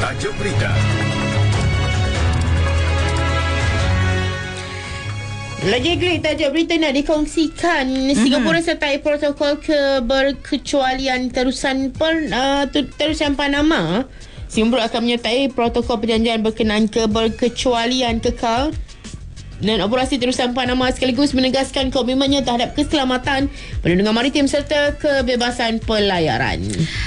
Tajuk berita. Lagi great tajuk berita nak dikongsikan. Singapura sertai protokol keberkecualian terusan Panama. Singapura akan menyertai protokol perjanjian berkenaan keberkecualian kekal dan operasi terusan Panama sekaligus menegaskan komitmennya terhadap keselamatan, perlindungan maritim serta kebebasan pelayaran.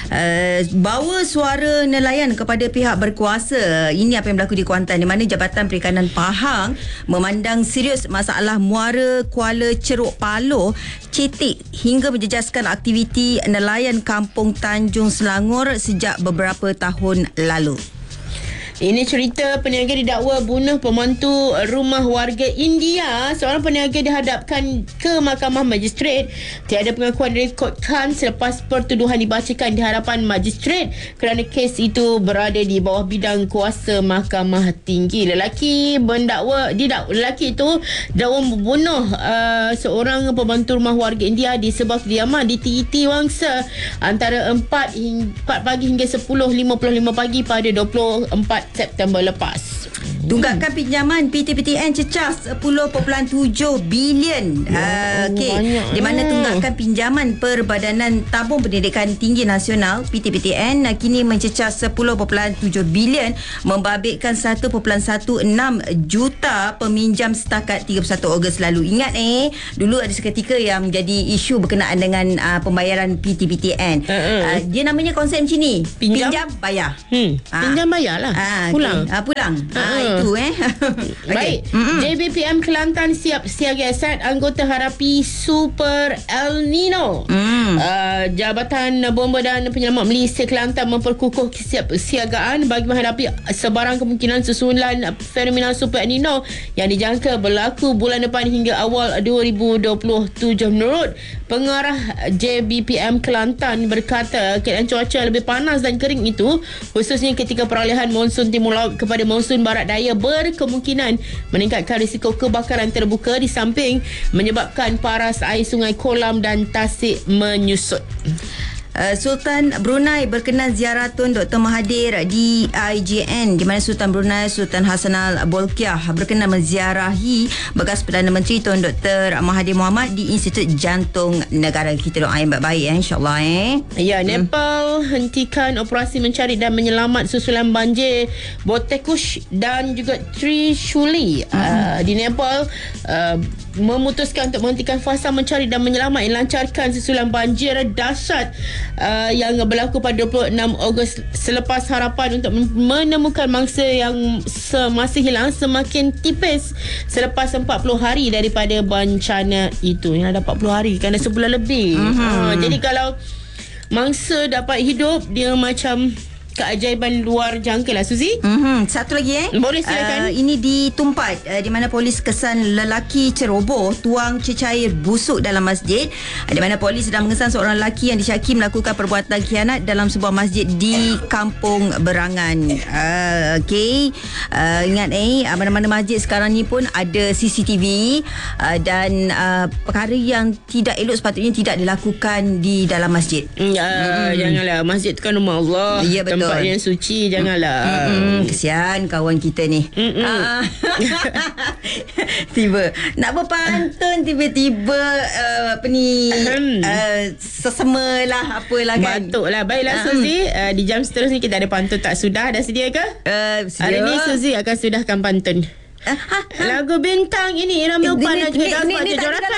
Bawa suara nelayan kepada pihak berkuasa. Ini apa yang berlaku di Kuantan, di mana Jabatan Perikanan Pahang memandang serius masalah muara Kuala Ceruk Paloh cetek hingga menjejaskan aktiviti nelayan Kampung Tanjung Selangor sejak beberapa tahun lalu. Ini cerita peniaga didakwa bunuh pembantu rumah warga India. Seorang peniaga dihadapkan ke Mahkamah Magistrate. Tiada pengakuan direkodkan selepas pertuduhan dibacakan di hadapan magistrate kerana kes itu berada di bawah bidang kuasa Mahkamah Tinggi. Lelaki itu dakwa membunuh seorang pembantu rumah warga India di sebuah kediaman di TET Wangsa antara 4 pagi hingga 10.55 pagi pada 24 September lepas. Tunggakan pinjaman PTPTN cecah 10.7 bilion. Di mana tunggakan pinjaman Perbadanan Tabung Pendidikan Tinggi Nasional PTPTN kini mencecah 10.7 bilion, membabitkan 1.16 juta peminjam setakat 31 Ogos lalu. Ingat dulu ada seketika yang menjadi isu berkenaan dengan pembayaran PTPTN. Dia namanya konsep macam ni, pinjam bayar. Pinjam bayar lah. Pulang. Itu Baik. JBPM Kelantan siap siaga aset anggota hadapi Super El Nino. Jabatan Bomba dan Penyelamat Malaysia Kelantan memperkukuh kesiapsiagaan bagi menghadapi sebarang kemungkinan susulan fenomena Super El Nino yang dijangka berlaku bulan depan hingga awal 2027. Menurut pengarah JBPM Kelantan berkata, keadaan cuaca lebih panas dan kering itu, khususnya ketika peralihan monsun timur laut kepada monsun barat daya, berkemungkinan meningkatkan risiko kebakaran terbuka di samping menyebabkan paras air sungai Kolam dan Tasik menyusut. Sultan Brunei berkenan ziarah Tun Dr. Mahathir di IJN, di mana Sultan Brunei Sultan Hassanal Bolkiah berkenan menziarahi bekas Perdana Menteri Tun Dr. Mahathir Mohamad di Institut Jantung Negara. Kita doa yang baik-baik insya-Allah. Ya, Nepal hentikan operasi mencari dan menyelamat susulan banjir Botekush dan juga Trishuli. Di Nepal memutuskan untuk menghentikan fasa mencari dan menyelamat yang lancarkan susulan banjir dahsyat yang berlaku pada 26 Ogos selepas harapan untuk menemukan mangsa yang masih hilang semakin tipis selepas 40 hari daripada bencana itu. Yang ada 40 hari kan, dah sebulan lebih. Jadi kalau mangsa dapat hidup, dia macam keajaiban luar jangka lah, Suzy. Satu lagi boleh silakan. Ini di Tumpat, di mana polis kesan lelaki ceroboh tuang cecair busuk dalam masjid, di mana polis sedang mengesan seorang lelaki yang disyaki melakukan perbuatan khianat dalam sebuah masjid di Kampung Berangan. Ingat mana-mana masjid sekarang ni pun ada CCTV, dan perkara yang tidak elok sepatutnya tidak dilakukan di dalam masjid. Janganlah, masjid tu kan rumah Allah. Ya, betul. Tempat yang suci, janganlah. Kesian kawan kita ni. Tiba nak berpantun, tiba-tiba sesama lah, apalah kan. Batuk lah. Baiklah Suzy, di jam seterusnya kita ada pantun tak sudah. Dah sedia ke? Hari ni Suzy akan sudahkan pantun. Lagu Bintang ini Ramil Pan dan juga Dazman Jejorakan.